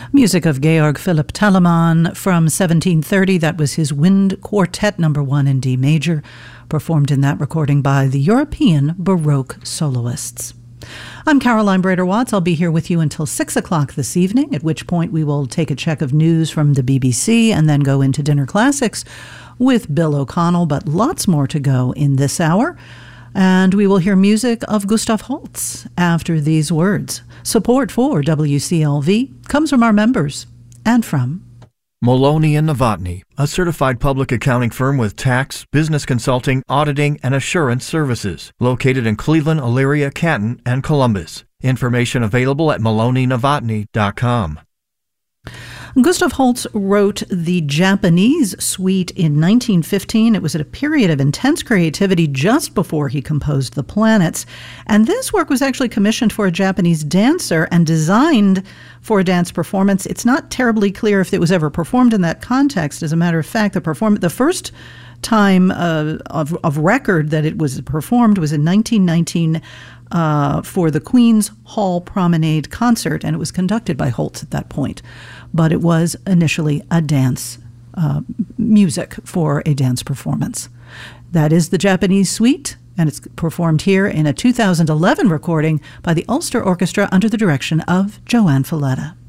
Music of Georg Philipp Telemann from 1730. That was his Wind Quartet No. 1 in D major, performed in that recording by the European Baroque soloists. I'm Caroline Brader-Watts. I'll be here with you until 6 o'clock this evening, at which point we will take a check of news from the BBC and then go into Dinner Classics with Bill O'Connell, but lots more to go in this hour. And we will hear music of Gustav Holst after these words. Support for WCLV comes from our members and from Maloney & Novotny, a certified public accounting firm with tax, business consulting, auditing, and assurance services, located in Cleveland, Elyria, Canton, and Columbus. Information available at maloneynovotny.com. Gustav Holst wrote the Japanese Suite in 1915. It was at a period of intense creativity just before he composed The Planets. And this work was actually commissioned for a Japanese dancer and designed for a dance performance. It's not terribly clear if it was ever performed in that context. As a matter of fact, the first time of record that it was performed was in 1919 for the Queen's Hall Promenade concert, and it was conducted by Holst at that point. But it was initially a dance music for a dance performance. That is the Japanese Suite, and it's performed here in a 2011 recording by the Ulster Orchestra under the direction of Joanne Falletta.